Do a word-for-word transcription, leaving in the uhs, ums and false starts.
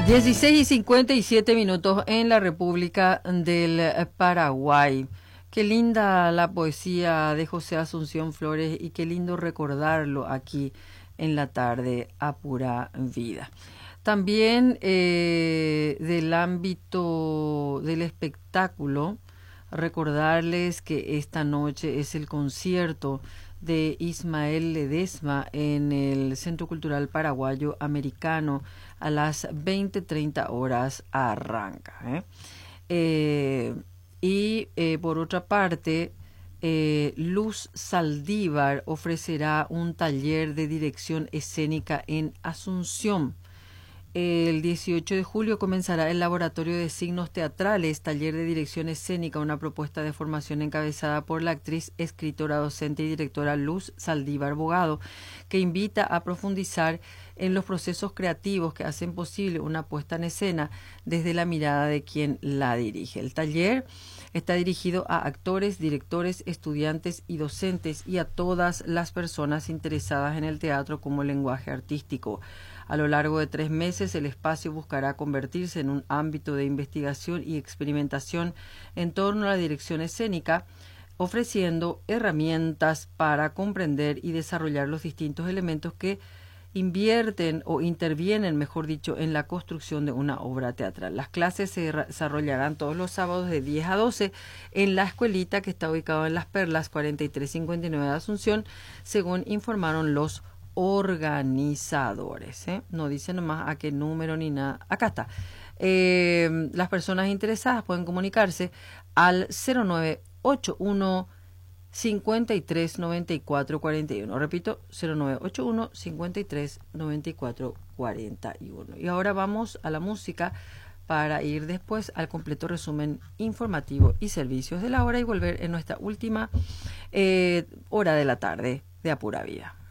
dieciséis y cincuenta y siete minutos en la República del Paraguay. Qué linda la poesía de José Asunción Flores y qué lindo recordarlo aquí en la tarde a pura vida. También eh, del ámbito del espectáculo, recordarles que esta noche es el concierto de Ismael Ledesma en el Centro Cultural Paraguayo Americano a las veinte treinta horas arranca. ¿eh? Eh, y eh, por otra parte, eh, Luz Saldívar ofrecerá un taller de dirección escénica en Asunción. El dieciocho de julio comenzará el Laboratorio de Signos Teatrales, taller de dirección escénica, una propuesta de formación encabezada por la actriz, escritora, docente y directora Luz Saldívar Bogado, que invita a profundizar en los procesos creativos que hacen posible una puesta en escena desde la mirada de quien la dirige. El taller está dirigido a actores, directores, estudiantes y docentes y a todas las personas interesadas en el teatro como lenguaje artístico. A lo largo de tres meses, el espacio buscará convertirse en un ámbito de investigación y experimentación en torno a la dirección escénica, ofreciendo herramientas para comprender y desarrollar los distintos elementos que invierten o intervienen, mejor dicho, en la construcción de una obra teatral. Las clases se desarrollarán todos los sábados de diez a doce en la escuelita que está ubicada en Las Perlas, cuarenta y tres cincuenta y nueve de Asunción, según informaron los organizadores. ¿eh? No dice nomás a qué número ni nada. Acá está. Eh, las personas interesadas pueden comunicarse al cero nueve ocho uno, cincuenta y tres, noventa y cuatro, cuarenta y uno. Repito, cero nueve ocho uno, cincuenta y tres, noventa y cuatro, cuarenta y uno. Y ahora vamos a la música para ir después al completo resumen informativo y servicios de la hora y volver en nuestra última eh, hora de la tarde de A Pura Vida.